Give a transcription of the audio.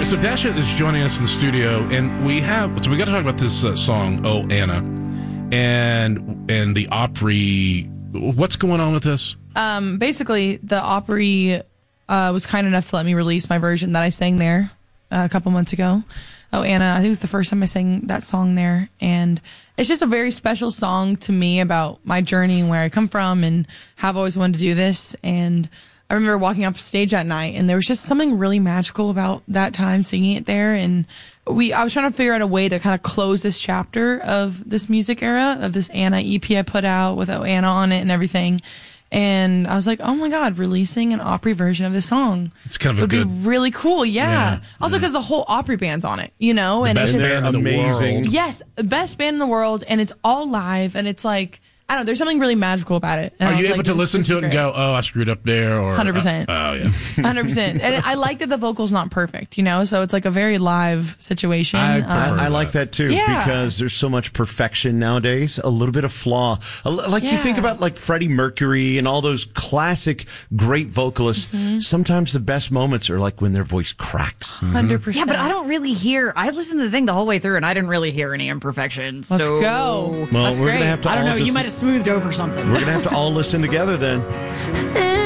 right, so Dasha is joining us in the studio, and we got to talk about this song, "Oh Anna," and the Opry. What's going on with this? Basically, the Opry was kind enough to let me release my version that I sang there a couple months ago. Oh Anna, I think it was the first time I sang that song there, and it's just a very special song to me about my journey and where I come from, and how I've always wanted to do this. And I remember walking off stage that night, and there was just something really magical about that time singing it there. And I was trying to figure out a way to kind of close this chapter of this music era, of this Anna EP I put out with Oh Anna on it and everything. And I was like, oh my God, releasing an Opry version of this song. It's kind of would be really cool. Yeah. Also, because the whole Opry band's on it, you know? And best it's just band in the amazing. world. Yes, best band in the world, and it's all live, and it's like, I don't know, there's something really magical about it. And Are I you was able like, to this is listen just to it and great. go, oh, I screwed up there? Or 100%. Oh, yeah. 100%. And I like that the vocal's not perfect, you know? So it's like a very live situation. I prefer I like that too, Yeah. because there's so much perfection nowadays. A little bit of flaw. Like you think about like Freddie Mercury and all those classic great vocalists. Sometimes the best moments are like when their voice cracks. 100%. Yeah, but I don't really hear. I listened to the thing the whole way through, and I didn't really hear any imperfections. Let's so, go. Well, That's we're great. gonna have to. I don't all know. You just- might have smoothed over something. We're gonna have to all listen together then.